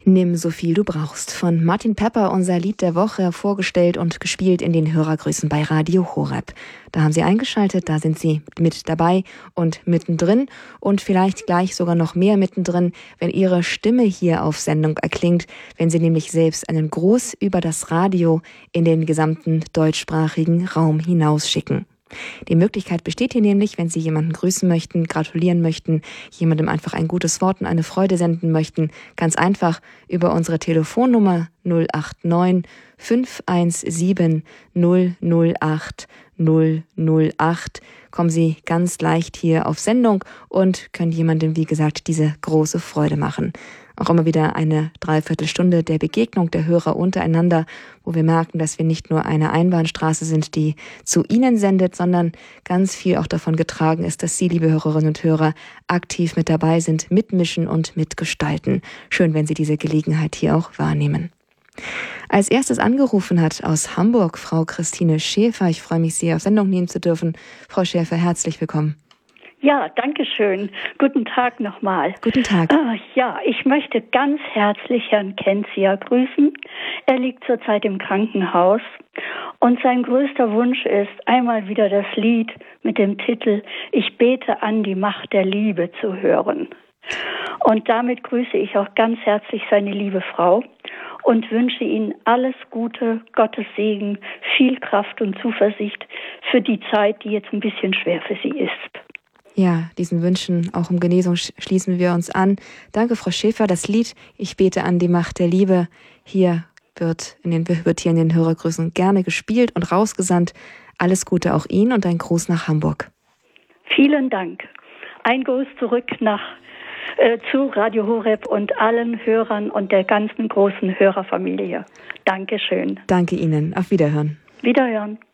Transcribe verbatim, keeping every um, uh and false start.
Nimm so viel du brauchst. Von Martin Pepper, unser Lied der Woche, vorgestellt und gespielt in den Hörergrüßen bei Radio Horeb. Da haben Sie eingeschaltet, da sind Sie mit dabei und mittendrin und vielleicht gleich sogar noch mehr mittendrin, wenn Ihre Stimme hier auf Sendung erklingt, wenn Sie nämlich selbst einen Gruß über das Radio in den gesamten deutschsprachigen Raum hinausschicken. Die Möglichkeit besteht hier nämlich, wenn Sie jemanden grüßen möchten, gratulieren möchten, jemandem einfach ein gutes Wort und eine Freude senden möchten, ganz einfach über unsere Telefonnummer null acht neun fünf eins sieben null null acht null null acht. Kommen Sie ganz leicht hier auf Sendung und können jemandem, wie gesagt, diese große Freude machen. Auch immer wieder eine Dreiviertelstunde der Begegnung der Hörer untereinander, wo wir merken, dass wir nicht nur eine Einbahnstraße sind, die zu Ihnen sendet, sondern ganz viel auch davon getragen ist, dass Sie, liebe Hörerinnen und Hörer, aktiv mit dabei sind, mitmischen und mitgestalten. Schön, wenn Sie diese Gelegenheit hier auch wahrnehmen. Als erstes angerufen hat aus Hamburg Frau Christine Schäfer. Ich freue mich, Sie auf Sendung nehmen zu dürfen. Frau Schäfer, herzlich willkommen. Ja, danke schön. Guten Tag nochmal. Guten Tag. Äh, ja, ich möchte ganz herzlich Herrn Kenzia grüßen. Er liegt zurzeit im Krankenhaus und sein größter Wunsch ist, einmal wieder das Lied mit dem Titel Ich bete an die Macht der Liebe zu hören. Und damit grüße ich auch ganz herzlich seine liebe Frau und wünsche Ihnen alles Gute, Gottes Segen, viel Kraft und Zuversicht für die Zeit, die jetzt ein bisschen schwer für Sie ist. Ja, diesen Wünschen, auch um Genesung, schließen wir uns an. Danke, Frau Schäfer. Das Lied Ich bete an die Macht der Liebe hier wird, in den, wird hier in den Hörergrüßen gerne gespielt und rausgesandt. Alles Gute auch Ihnen und ein Gruß nach Hamburg. Vielen Dank. Ein Gruß zurück nach äh, zu Radio Horeb und allen Hörern und der ganzen großen Hörerfamilie. Dankeschön. Danke Ihnen. Auf Wiederhören. Wiederhören.